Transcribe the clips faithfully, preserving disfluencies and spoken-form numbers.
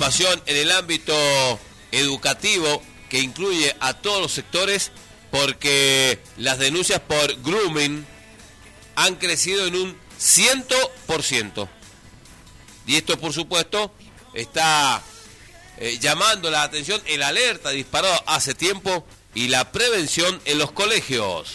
preocupación en el ámbito educativo que incluye a todos los sectores, porque las denuncias por grooming han crecido en un cien por ciento. Y esto, por supuesto, está eh, llamando la atención el alerta disparado hace tiempo y la prevención en los colegios.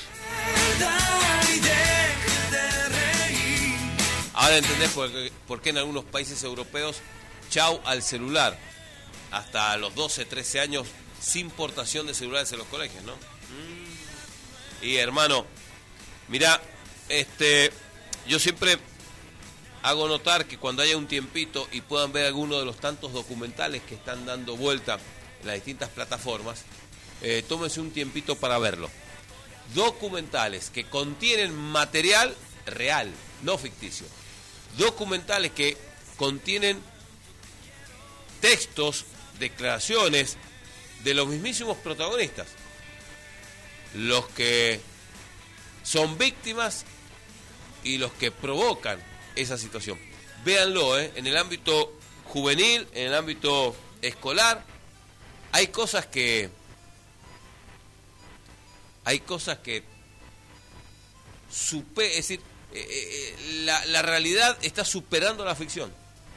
Ahora entendés por qué, por qué en algunos países europeos, chau al celular. Hasta los doce, trece años, sin portación de celulares en los colegios, ¿no? Mm. Y hermano, mirá, este, yo siempre hago notar que cuando haya un tiempito y puedan ver alguno de los tantos documentales que están dando vuelta en las distintas plataformas, eh, tómense un tiempito para verlo. Documentales que contienen material real, no ficticio. Documentales que contienen textos, declaraciones de los mismísimos protagonistas, los que son víctimas y los que provocan esa situación. Véanlo, ¿eh? En el ámbito juvenil, en el ámbito escolar, hay cosas que hay cosas que supe, es decir, eh, eh, la, la realidad está superando la ficción.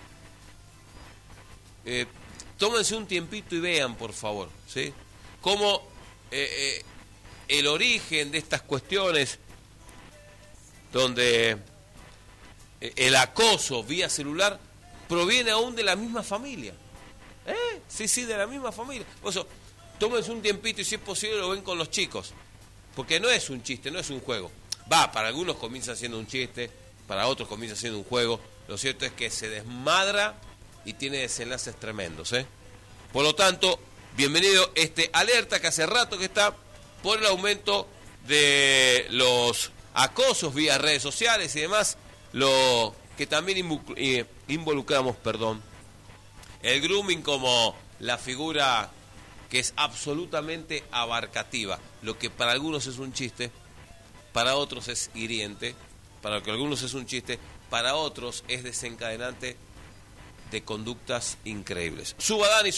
Eh, tómense un tiempito y vean, por favor, ¿sí? Cómo eh, eh, el origen de estas cuestiones, donde el acoso vía celular proviene aún de la misma familia. ¿Eh? Sí, sí, de la misma familia. Por eso, tómense un tiempito y si es posible lo ven con los chicos. Porque no es un chiste, no es un juego. Va, para algunos comienza siendo un chiste, para otros comienza siendo un juego. Lo cierto es que se desmadra y tiene desenlaces tremendos, ¿eh? Por lo tanto, bienvenido este alerta que hace rato que está por el aumento de los acosos vía redes sociales y demás, lo que también involucramos, perdón, el grooming como la figura que es absolutamente abarcativa. Lo que para algunos es un chiste, para otros es hiriente, para que algunos es un chiste, para otros es desencadenante de conductas increíbles. Suba Dani.